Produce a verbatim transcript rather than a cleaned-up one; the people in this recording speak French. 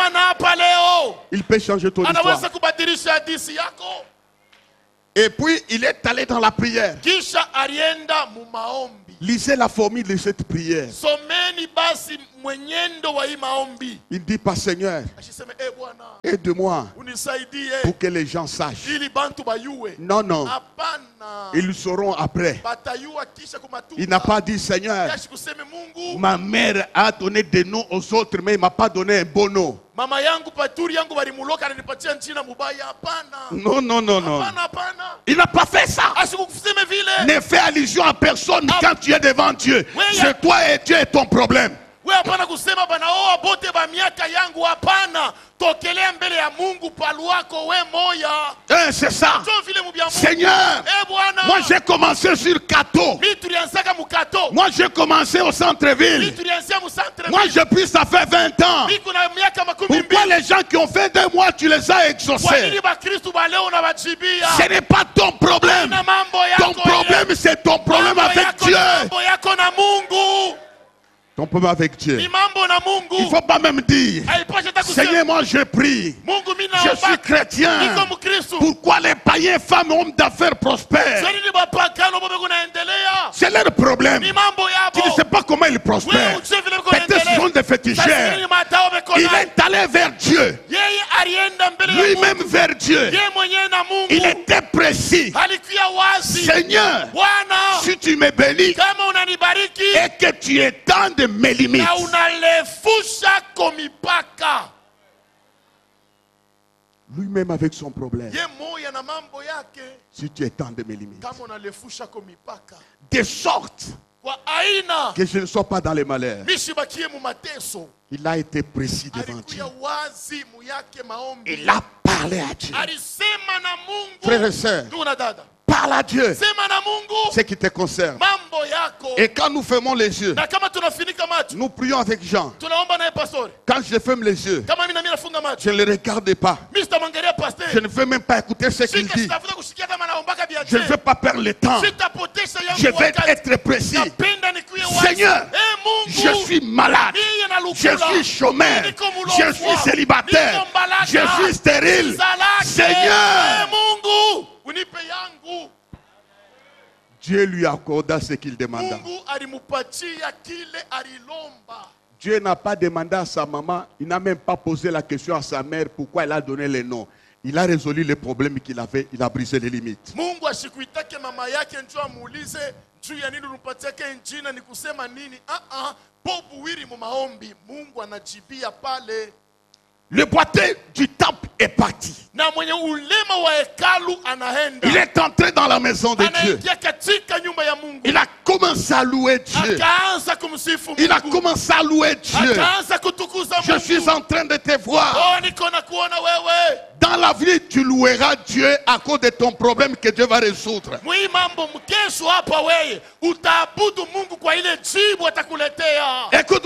Il peut changer ton histoire. Et puis il est allé dans la prière. Lisez la formule de cette prière. Il dit pas Seigneur, aide-moi pour que les gens sachent. Non, non. Ils le sauront après. Il n'a pas dit Seigneur, ma mère a donné des noms aux autres, mais il ne m'a pas donné un bon nom. Non, non, non, non. Il n'a pas fait ça. Ne fais allusion à personne quand tu es devant Dieu. C'est toi et Dieu est ton problème. Eh, c'est ça. Seigneur, moi j'ai commencé sur Kato. Moi j'ai commencé au centre-ville. Moi je prie, ça fait vingt ans. Pourquoi les gens qui ont fait deux mois tu les as exaucés? Ce n'est pas ton problème. Ton problème c'est ton problème avec Dieu. Ton problème avec Dieu. Il ne faut pas même dire Seigneur, moi je prie. Je suis chrétien. Pourquoi les païens, femmes, hommes d'affaires prospèrent? C'est leur problème. Tu ne sais pas comment ils prospèrent. Peut-être ce sont des féticheurs. Il est allé vers Dieu. Lui-même vers Dieu. Il était précis. Seigneur, si tu me bénis et que tu étends de mes limites. Lui-même avec son problème. Si tu étends de mes limites. De sorte que je ne sois pas dans les malheurs. Il a été précis devant Dieu. Il a parlé à Dieu. Frères et sœurs, parle à Dieu ce qui te concerne. Et quand nous fermons les yeux, nous prions avec Jean. Quand je ferme les yeux, je ne les regarde pas. Je ne veux même pas écouter ce qu'il dit. Je ne veux pas perdre le temps. Je vais être précis. Seigneur, je suis malade. Je suis chômeur. Je suis célibataire. Je suis stérile. Seigneur, Dieu lui accorda ce qu'il demanda. Dieu n'a pas demandé à sa maman, il n'a même pas posé la question à sa mère pourquoi elle a donné les noms. Il a résolu les problèmes qu'il avait, il a brisé les limites. Le boiteux du temple est parti. Il est entré dans la maison de Dieu. Il a commencé à louer Dieu. Il a commencé à louer Dieu. Je suis en train de te voir. Dans la vie, tu loueras Dieu à cause de ton problème que Dieu va résoudre. Écoute.